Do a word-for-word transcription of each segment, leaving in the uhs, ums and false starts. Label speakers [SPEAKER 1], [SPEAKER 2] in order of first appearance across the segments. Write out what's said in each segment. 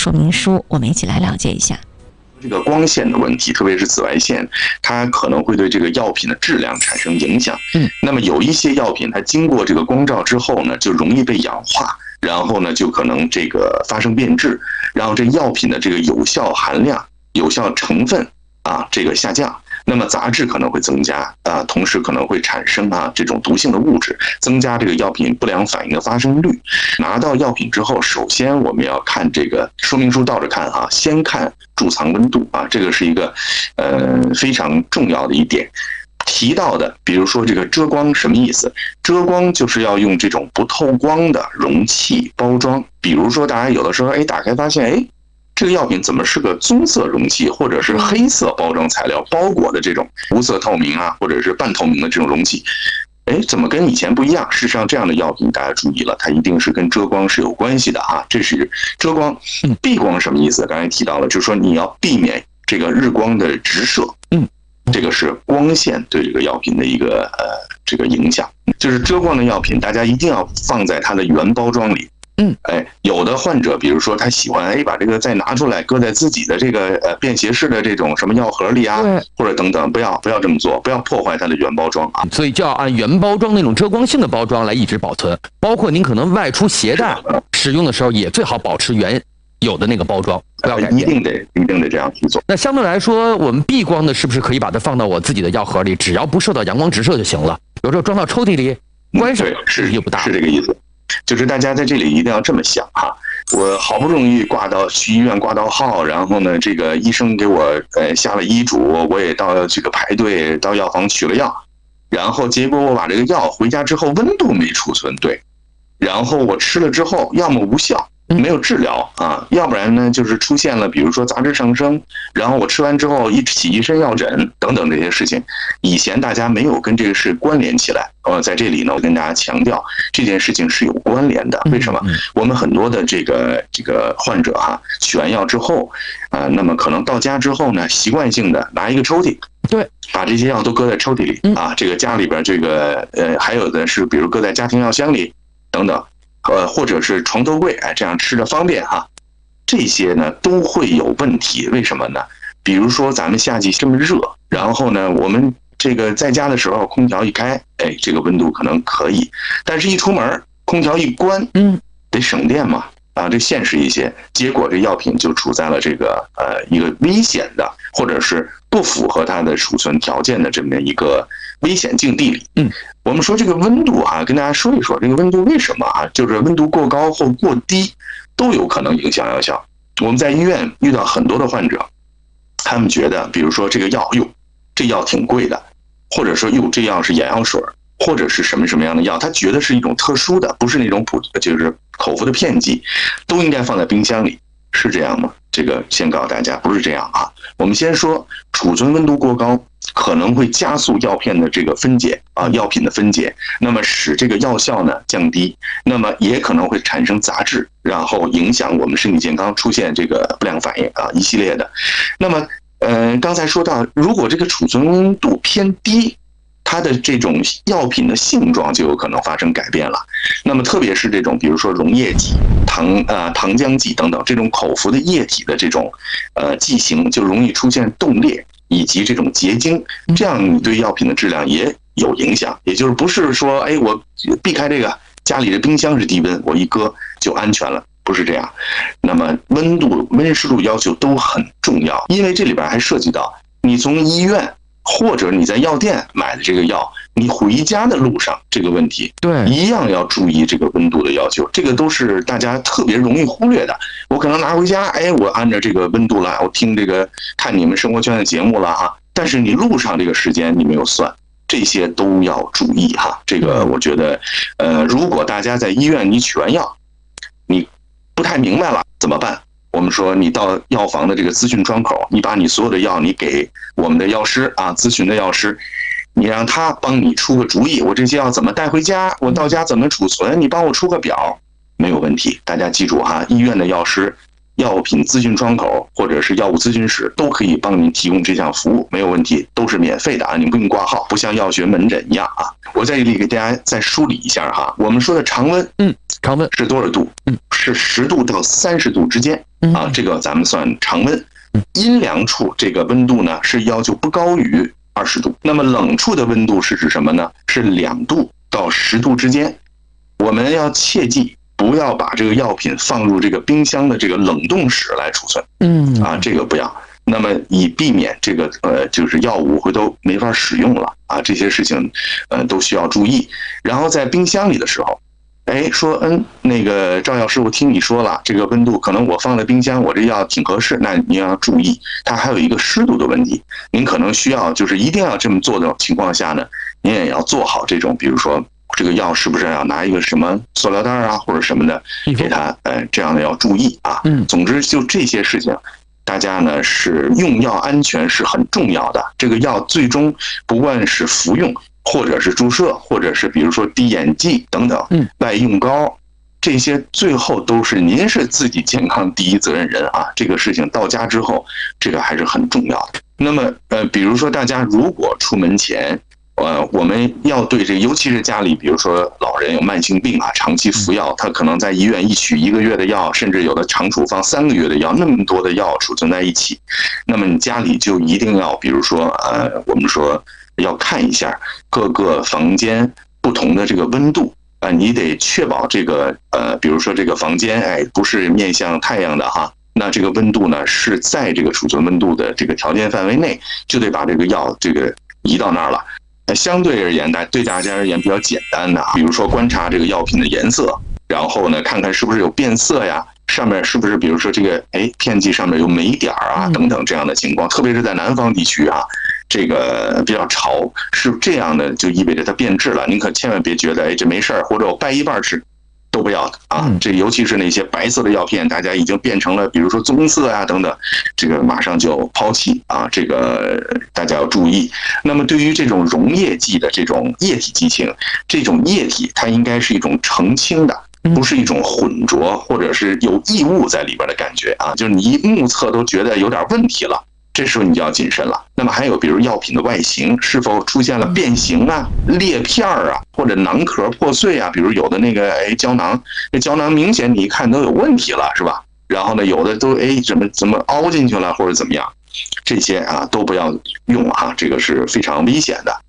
[SPEAKER 1] 说明书，我们一起来了解一下。
[SPEAKER 2] 这个光线的问题，特别是紫外线，它可能会对这个药品的质量产生影响。
[SPEAKER 1] 嗯，
[SPEAKER 2] 那么有一些药品，它经过这个光照之后呢，就容易被氧化，然后呢，就可能这个发生变质，然后这药品的这个有效含量、有效成分啊，这个下降。那么杂质可能会增加啊，同时可能会产生啊这种毒性的物质，增加这个药品不良反应的发生率。拿到药品之后，首先我们要看这个说明书倒着看哈，先看贮藏温度啊，这个是一个呃非常重要的一点。提到的，比如说这个遮光什么意思？遮光就是要用这种不透光的容器包装，比如说大家有的时候哎打开发现哎。这个药品怎么是个棕色容器，或者是黑色包装材料包裹的这种无色透明啊，或者是半透明的这种容器？哎，怎么跟以前不一样？事实上，这样的药品大家注意了，它一定是跟遮光是有关系的啊。这是遮光。避光什么意思？刚才提到了，就是说你要避免这个日光的直射。嗯，这个是光线对这个药品的一个呃这个影响。就是遮光的药品，大家一定要放在它的原包装里。嗯，哎，有的患者，比如说他喜欢哎把这个再拿出来搁在自己的这个呃便携式的这种什么药盒里啊，或者等等，不要不要这么做，不要破坏它的原包装啊。
[SPEAKER 3] 所以就要按原包装那种遮光性的包装来一直保存，包括您可能外出携带使用的时候，也最好保持原有的那个包装，不要改变。
[SPEAKER 2] 一定得一定得这样去做。
[SPEAKER 3] 那相对来说，我们避光的是不是可以把它放到我自己的药盒里，只要不受到阳光直射就行了？有时候装到抽屉里，关上
[SPEAKER 2] 是
[SPEAKER 3] 就不大，
[SPEAKER 2] 是这个意思。就是大家在这里一定要这么想哈，我好不容易挂到去医院挂到号，然后呢，这个医生给我呃下了医嘱，我也到这个排队到药房取了药，然后结果我把这个药回家之后温度没储存对，然后我吃了之后要么无效，没有治疗啊，要不然呢就是出现了比如说杂质上升，然后我吃完之后一起一身药疹等等这些事情，以前大家没有跟这个事关联起来。呃，在这里呢，我跟大家强调这件事情是有关联的。为什么？我们很多的这个这个患者哈，取完药之后，啊、呃，那么可能到家之后呢，习惯性的拿一个抽屉，
[SPEAKER 3] 对，
[SPEAKER 2] 把这些药都搁在抽屉里啊。这个家里边这个呃，还有的是比如搁在家庭药箱里等等，呃，或者是床头柜，哎，这样吃着方便哈。这些呢都会有问题，为什么呢？比如说咱们夏季这么热，然后呢，我们这个在家的时候，空调一开，哎，这个温度可能可以，但是一出门，空调一关，嗯，得省电嘛，啊，这现实一些，结果这药品就处在了这个呃一个危险的，或者是不符合它的储存条件的这么一个危险境地里。嗯，我们说这个温度啊，跟大家说一说，这个温度为什么啊？就是温度过高或过低，都有可能影响药效。我们在医院遇到很多的患者，他们觉得，比如说这个药，哟，这药挺贵的。或者说，哟，这药是眼药水，或者是什么什么样的药，他觉得是一种特殊的，不是那种普，就是口服的片剂，都应该放在冰箱里，是这样吗？这个先告诉大家，不是这样啊。我们先说，储存温度过高，可能会加速药片的这个分解啊，药品的分解，那么使这个药效呢降低，那么也可能会产生杂质，然后影响我们身体健康，出现这个不良反应啊，一系列的。那么。呃，刚才说到，如果这个储存温度偏低，它的这种药品的性状就有可能发生改变了。那么，特别是这种，比如说溶液剂、糖啊、呃、糖浆剂等等这种口服的液体的这种呃剂型，就容易出现冻裂以及这种结晶，这样你对药品的质量也有影响。也就是不是说，哎，我避开这个，家里的冰箱是低温，我一搁就安全了。不是这样，那么温度、温湿度要求都很重要，因为这里边还涉及到你从医院或者你在药店买的这个药，你回家的路上这个问题，
[SPEAKER 3] 对，
[SPEAKER 2] 一样要注意这个温度的要求，这个都是大家特别容易忽略的。我可能拿回家，哎，我按照这个温度了，我听这个看你们生活圈的节目了哈，但是你路上这个时间你没有算。这些都要注意哈，这个我觉得，呃，如果大家在医院你取完药，你不太明白了怎么办？我们说你到药房的这个咨询窗口，你把你所有的药你给我们的药师啊，咨询的药师，你让他帮你出个主意，我这些药怎么带回家，我到家怎么储存，你帮我出个表，没有问题。大家记住哈，医院的药师药品咨询窗口或者是药物咨询室都可以帮您提供这项服务，没有问题，都是免费的啊，你不用挂号，不像药学门诊一样啊。我在这里给大家再梳理一下哈，我们说的常温，
[SPEAKER 3] 嗯，常温
[SPEAKER 2] 是多少度？
[SPEAKER 3] 嗯，
[SPEAKER 2] 是十度到三十度之间啊，这个咱们算常温。阴凉处这个温度呢是要求不高于二十度，那么冷处的温度是指什么呢？是两度到十度之间。我们要切记不要把这个药品放入这个冰箱的这个冷冻室来储存，
[SPEAKER 3] 嗯
[SPEAKER 2] 啊，这个不要。那么以避免这个呃，就是药物回头没法使用了啊，这些事情呃都需要注意。然后在冰箱里的时候，哎，说嗯，那个赵药师，我听你说了，这个温度可能我放在冰箱，我这药挺合适。那您要注意，它还有一个湿度的问题。您可能需要就是一定要这么做的情况下呢，您也要做好这种，比如说这个药是不是要拿一个什么塑料袋啊或者什么的给它，呃，这样的要注意啊。
[SPEAKER 3] 嗯，
[SPEAKER 2] 总之就这些事情。大家呢是用药安全是很重要的，这个药最终不管是服用，或者是注射，或者是比如说滴眼剂等等，
[SPEAKER 3] 嗯，
[SPEAKER 2] 外用膏，这些最后都是您是自己健康第一责任人啊。这个事情到家之后，这个还是很重要的。那么呃，比如说大家如果出门前，呃，我们要对这个，尤其是家里，比如说老人有慢性病啊，长期服药，他可能在医院一取一个月的药，甚至有的长处方三个月的药，那么多的药储存在一起，那么你家里就一定要，比如说，呃，我们说要看一下各个房间不同的这个温度啊、呃，你得确保这个，呃，比如说这个房间，哎，不是面向太阳的哈。那这个温度呢是在这个储存温度的这个条件范围内，就得把这个药这个移到那儿了。相对而言呢，对大家而言比较简单的，比如说观察这个药品的颜色，然后呢看看是不是有变色呀，上面是不是比如说这个哎片剂上面有霉点儿啊等等这样的情况，特别是在南方地区啊，这个比较潮，是这样的就意味着它变质了。您可千万别觉得哎这没事儿，或者我掰一半吃。都不要的啊！这尤其是那些白色的药片，大家已经变成了，比如说棕色啊等等，这个马上就抛弃啊！这个大家要注意。那么对于这种溶液剂的这种液体剂型，这种液体它应该是一种澄清的，不是一种混浊或者是有异物在里边的感觉啊！就是你一目测都觉得有点问题了。这时候你就要谨慎了。那么还有，比如药品的外形是否出现了变形啊、裂片啊，或者囊壳破碎啊？比如有的那个哎胶囊，这胶囊明显你一看都有问题了，是吧？然后呢，有的都哎怎么怎么凹进去了，或者怎么样？这些啊都不要用啊，这个是非常危险的。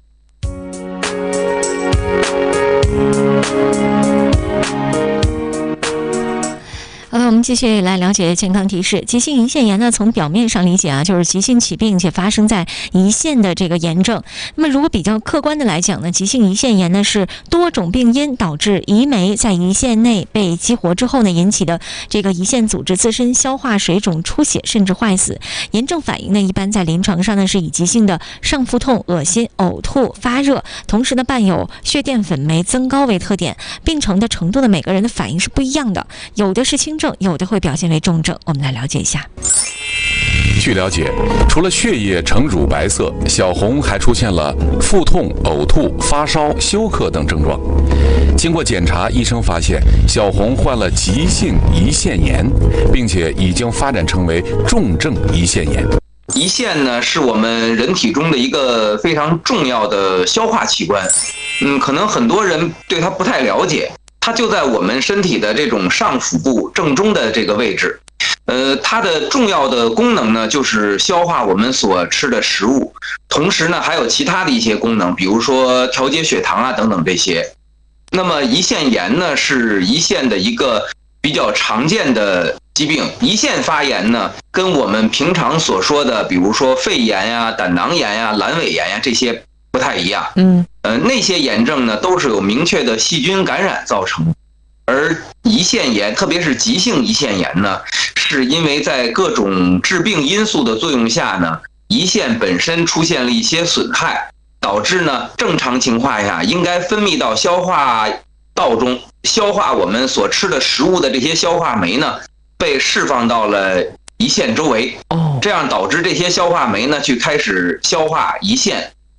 [SPEAKER 1] 好了，我们继续来了解健康提示。急性胰腺炎呢，从表面上理解啊，就是急性起病且发生在胰腺的这个炎症。那么如果比较客观的来讲呢，急性胰腺炎呢是多种病因导致胰酶在胰腺内被激活之后呢，引起的这个胰腺组织自身消化水肿、出血甚至坏死。炎症反应呢，一般在临床上呢是以急性的上腹痛、恶心、呕吐、发热，同时呢伴有血淀粉酶增高为特点。病程的程度呢，每个人的反应是不一样的，有的是轻症，有的会表现为重症。我们来了解一下。
[SPEAKER 4] 据了解，除了血液呈乳白色，小红还出现了腹痛、呕吐、发烧、休克等症状。经过检查，医生发现小红患了急性胰腺炎，并且已经发展成为重症胰腺炎。
[SPEAKER 5] 胰腺呢，是我们人体中的一个非常重要的消化器官。嗯，可能很多人对它不太了解，它就在我们身体的这种上腹部正中的这个位置。呃，它的重要的功能呢，就是消化我们所吃的食物，同时呢，还有其他的一些功能，比如说调节血糖啊等等这些。那么胰腺炎呢，是胰腺的一个比较常见的疾病。胰腺发炎呢，跟我们平常所说的，比如说肺炎呀、胆囊炎呀、阑尾炎呀这些不太一样。
[SPEAKER 1] 嗯，
[SPEAKER 5] 呃，那些炎症呢，都是有明确的细菌感染造成的。而胰腺炎，特别是急性胰腺炎呢，是因为在各种致病因素的作用下呢，胰腺本身出现了一些损害，导致呢正常情况下应该分泌到消化道中，消化我们所吃的食物的这些消化酶呢，被释放到了胰腺周围。
[SPEAKER 3] 哦，
[SPEAKER 5] 这样导致这些消化酶呢去开始消化胰腺，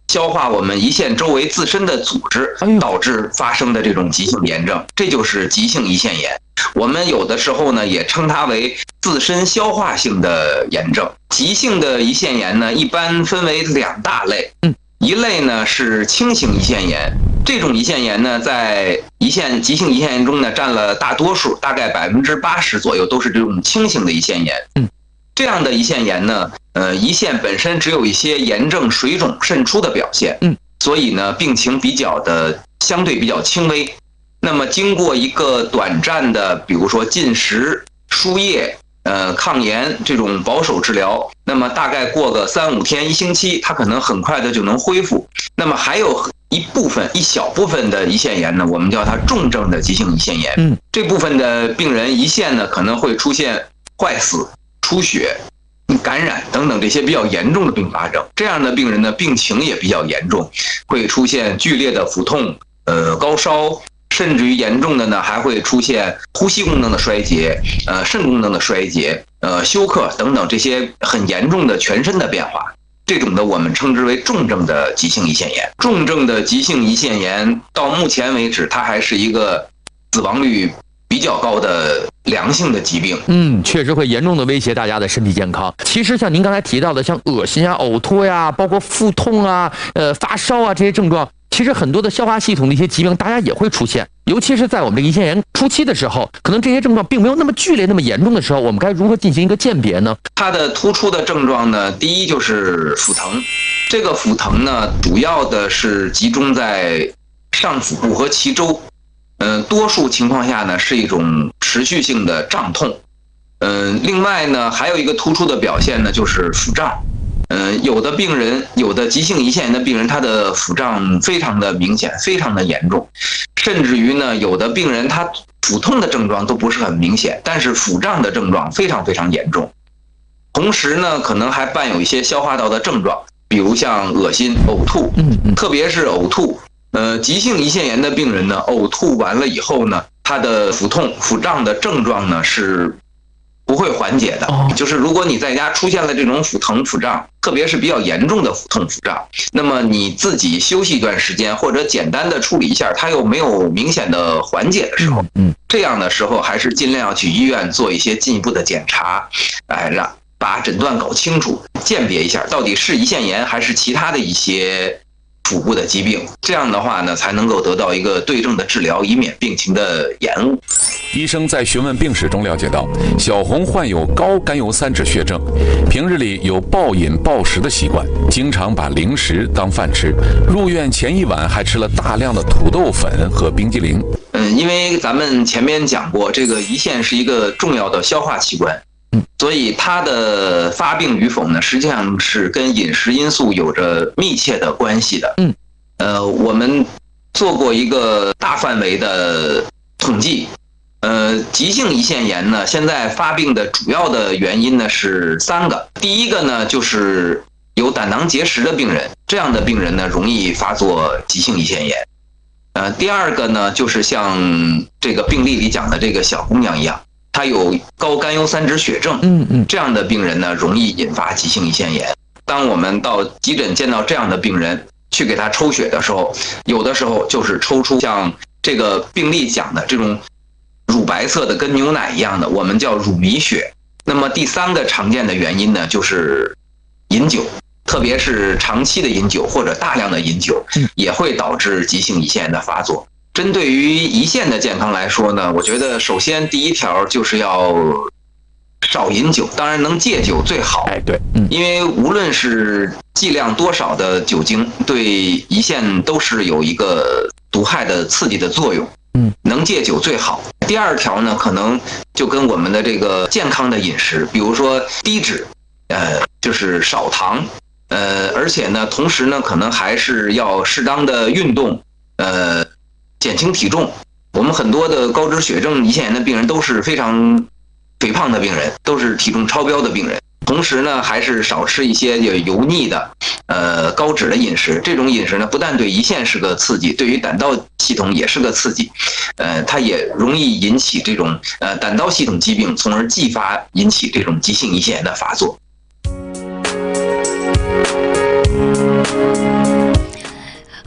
[SPEAKER 5] 消化我们胰腺周围自身的组织导致发生的这种急性炎症，这就是急性胰腺炎。我们有的时候呢也称它为自身消化性的炎症。急性的胰腺炎呢一般分为两大类，一类呢是轻型胰腺炎，这种胰腺炎呢在胰腺急性胰腺炎中呢占了大多数，大概百分之八十左右都是这种轻型的胰腺炎。这样的胰腺炎呢，呃，胰腺本身只有一些炎症、水肿、渗出的表现，嗯，所以呢，病情比较的相对比较轻微。那么经过一个短暂的，比如说进食、输液、呃抗炎这种保守治疗，那么大概过个三五天、一星期，它可能很快的就能恢复。那么还有一部分、一小部分的胰腺炎呢，我们叫它重症的急性胰腺炎。嗯，这部分的病人胰腺呢可能会出现坏死、出血、感染等等这些比较严重的并发症，这样的病人呢，病情也比较严重，会出现剧烈的腹痛、呃高烧，甚至于严重的呢，还会出现呼吸功能的衰竭、呃肾功能的衰竭、呃休克等等这些很严重的全身的变化。这种的我们称之为重症的急性胰腺炎。重症的急性胰腺炎到目前为止，它还是一个死亡率比较高的良性的疾病。
[SPEAKER 3] 嗯，确实会严重的威胁大家的身体健康。其实像您刚才提到的，像恶心啊、呕吐呀、包括腹痛啊、呃发烧啊这些症状，其实很多的消化系统的一些疾病，大家也会出现。尤其是在我们这个胰腺炎初期的时候，可能这些症状并没有那么剧烈、那么严重的时候，我们该如何进行一个鉴别呢？
[SPEAKER 5] 它的突出的症状呢，第一就是腹疼。这个腹疼呢，主要的是集中在上腹部和脐周。嗯、呃，多数情况下呢是一种持续性的胀痛。嗯、呃，另外呢还有一个突出的表现呢就是腹胀。嗯、呃，有的病人，有的急性胰腺炎的病人，他的腹胀非常的明显，非常的严重，甚至于呢有的病人他腹痛的症状都不是很明显，但是腹胀的症状非常非常严重。同时呢可能还伴有一些消化道的症状，比如像恶心、呕吐，特别是呕吐。呃，急性胰腺炎的病人呢，呕吐完了以后呢，他的腹痛、腹胀的症状呢是不会缓解的。就是如果你在家出现了这种腹疼、腹胀，特别是比较严重的腹痛、腹胀，那么你自己休息一段时间，或者简单的处理一下，它又没有明显的缓解的时候，嗯，这样的时候还是尽量要去医院做一些进一步的检查，哎，让把诊断搞清楚，鉴别一下到底是胰腺炎还是其他的一些腹部的疾病，这样的话呢，才能够得到一个对症的治疗，以免病情的延误。
[SPEAKER 4] 医生在询问病史中了解到，小红患有高甘油三酯血症，平日里有暴饮暴食的习惯，经常把零食当饭吃，入院前一晚还吃了大量的土豆粉和冰激凌。
[SPEAKER 5] 嗯，因为咱们前面讲过，这个胰腺是一个重要的消化器官。所以它的发病与否呢，实际上是跟饮食因素有着密切的关系的。嗯，呃，我们做过一个大范围的统计，呃，急性胰腺炎呢，现在发病的主要的原因呢是三个。第一个呢，就是有胆囊结石的病人，这样的病人呢容易发作急性胰腺炎。呃，第二个呢，就是像这个病例里讲的这个小姑娘一样，他有高甘油三酯血症，嗯嗯，这样的病人呢，容易引发急性胰腺炎。当我们到急诊见到这样的病人，去给他抽血的时候，有的时候就是抽出像这个病例讲的这种乳白色的跟牛奶一样的，我们叫乳糜血。那么第三个常见的原因呢，就是饮酒，特别是长期的饮酒或者大量的饮酒，也会导致急性胰腺炎的发作。针对于胰腺的健康来说呢，我觉得首先第一条就是要少饮酒，当然能戒酒最好。
[SPEAKER 3] 哎，对，嗯，
[SPEAKER 5] 因为无论是剂量多少的酒精，对胰腺都是有一个毒害的刺激的作用。嗯，能戒酒最好。第二条呢，可能就跟我们的这个健康的饮食，比如说低脂，呃，就是少糖，呃，而且呢，同时呢，可能还是要适当的运动，呃。减轻体重，我们很多的高脂血症胰腺炎的病人都是非常肥胖的病人，都是体重超标的病人。同时呢，还是少吃一些油腻的、呃高脂的饮食。这种饮食呢，不但对胰腺是个刺激，对于胆道系统也是个刺激，呃，它也容易引起这种呃胆道系统疾病，从而继发引起这种急性胰腺炎的发作。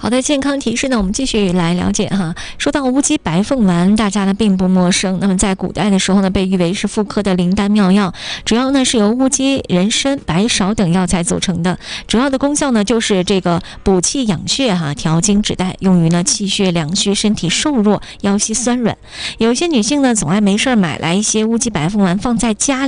[SPEAKER 1] 好的，健康提示呢，我们继续来了解哈。说到乌鸡白凤丸，大家呢并不陌生。那么在古代的时候呢，被誉为是妇科的灵丹妙药，主要呢是由乌鸡、人参、白芍等药材组成的。主要的功效呢就是这个补气养血哈，调经止带，用于呢气血两虚、身体瘦弱、腰膝酸软。有些女性呢总爱没事买来一些乌鸡白凤丸放在家里。